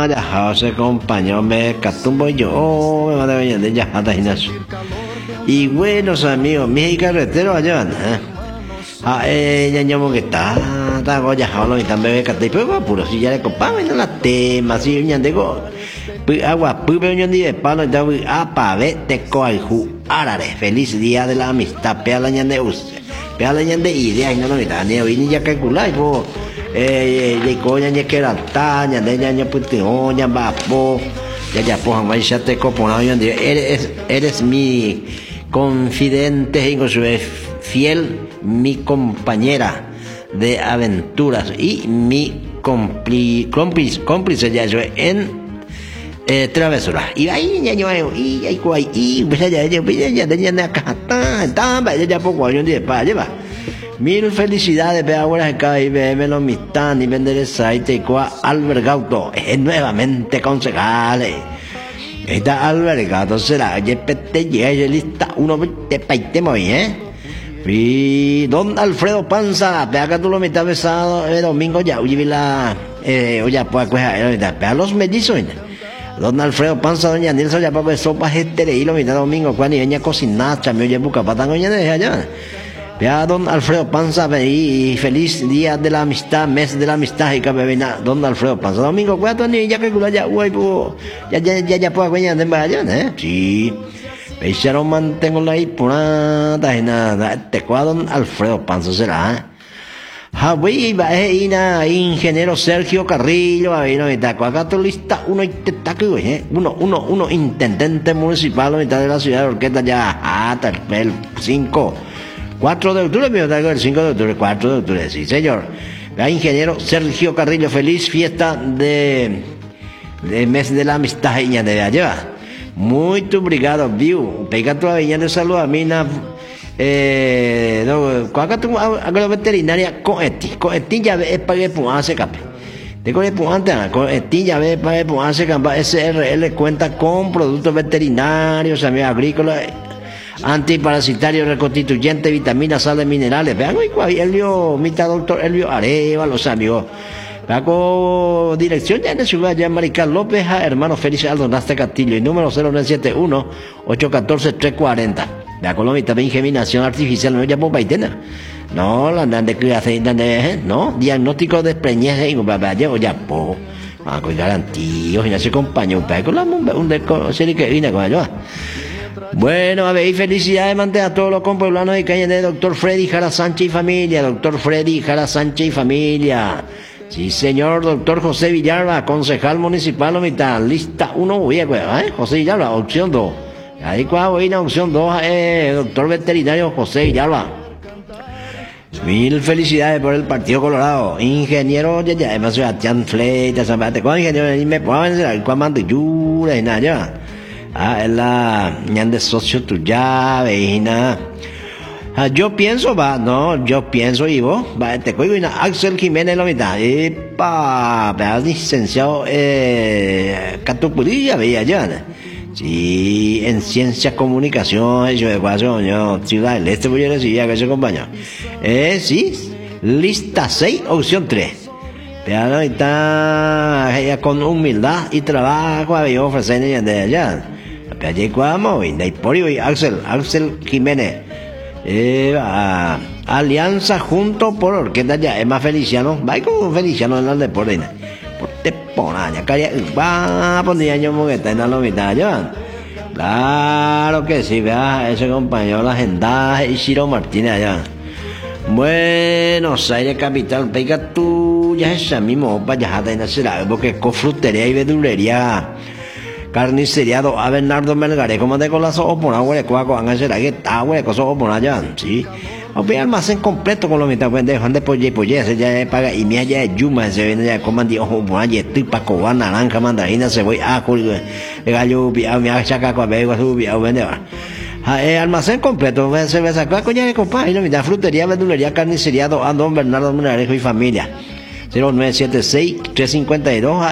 ya se acompañó, me catumbo yo, me manda bien de ya hasta gimnasio. Y buenos amigos, mis carreteros allá, ya ñamo que está goya jalo y también que te pego puro si ya le copaba en la tema si ñandego agua pube ñandi de palo ya apa ve te coaju arare feliz día de la amistad pea la ñandeus pea la ñande idea y no no está ni hoy ni ya calcular y po ye coña ñe que la taña de ña puteo ña bapo ya po jamás ya te copo no ñandi eres mi confidente y fiel mi compañera de aventuras y mi cómplice ya yo en travesura y ahí ya yo y ahí cuál y pues ya acá ya poco años de para llevar mil felicidades ve ahora acá y ve lo mitad y vender el site y cuál albergauto es nuevamente concejal está albergado será ya pete ya lista uno te paitemo y don Alfredo Panza, pega que tú lo mitad besado el domingo ya, oye la, oye pues pega los mellizos, don Alfredo Panza, doña Nilsa ya para sopa este y lo mitad domingo cuando venía a cocinar, chamio ya busca para tan de allá, pega don Alfredo Panza y feliz día de la amistad, mes de la amistad y que me viene don Alfredo Panza, domingo cuando ni ya que ya güey ya puedo venir de allá, sí. Pero mantengo la hipurada y nada, te cuadro Alfredo Panza será. Javi va ingeniero Sergio Carrillo, ahí no está, acá tu lista uno uno intendente municipal mitad de la ciudad de Orquesta ya hasta el 4 de octubre, el 5 de octubre, 4 de octubre, sí señor. Va ingeniero Sergio Carrillo, feliz fiesta de mes de la amistad y de allá. Muy obrigado, viu. Pega tu aveña de salud a mí na cuaca tu agroveterinaria coeti ya ve pague puanse cape. De con puante coeti ya ve pague puanse camba SRL cuenta con productos veterinarios, semillas agrícolas, antiparasitarios, reconstituyente, vitaminas, sales, minerales. Vean hoy Elio, mitad doctor Elio Areva, los amigos. Pago dirección ya en la ciudad de Marical López, hermano Félix Aldonaste Castillo y número 0971-814-340. La Colombia también ingeminación artificial, no llamo Baitena. No, la de que hace, no, diagnóstico de preñez y o ya po. Con garantías y no se acompaña un pago la un serie que viene con ellos. Bueno, a ver, y felicidades mantener a todos los compueblanos de calle de doctor Freddy Jara Sánchez y familia, doctor Freddy Jara Sánchez y familia. Sí, señor, doctor José Villalba, concejal municipal, mitad, lista 1, José Villalba, opción 2. Ahí cuando voy a opción 2, doctor veterinario José Villalba. Mil felicidades por el Partido Colorado. Ingeniero, ya, además, Sebastián Fleita, ¿cuál ingeniero? Y me pueden decir, ¿cuál mando yura y nada, ya? Es la, ñan de socio tuya, veina. Yo pienso, yo pienso, y vos, te cuido, Axel Jiménez, la mitad, licenciado, Catupurilla, veía yo, sí, en ciencias, comunicación, yo, Ciudad del Este, voy a decir, ya que se acompaña, sí, lista 6, opción 3, pero está, ella con humildad y trabajo, había ofrecido de allá, pero allí cuadamos, y por ahí, Axel Jiménez, alianza junto por Orquesta ya es más Feliciano va con Feliciano en la deporte por te ponaña va a poner año mogueta en la mitad ya claro que sí vea ese compañero la agenda Isidro Martínez allá Buenos Aires capital pega tú ya esa mismo para allá en la ciudad porque con frutería y verdulería carniceriado a Bernardo Melgaré como de colazo o por agua de cuaco han hecho la que está güey cosa o por allá sí o bien almacén completo con los mitad dejan de pollo se ya paga y mía ya de yuma se viene ya coman de ojo por allá tripa coba naranja mandarina cebolla ajo le gallo mi chaca con bego subi a vender almacén completo se ve sacar coña de compa y la mitad frutería verdulería carniceriado a don Bernardo Melgaré y familia 0976 352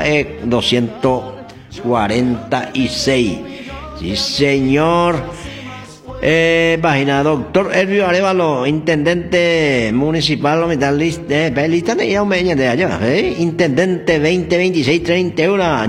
246 sí señor página doctor Elvio Arevalo intendente municipal lista de allá intendente 2026 31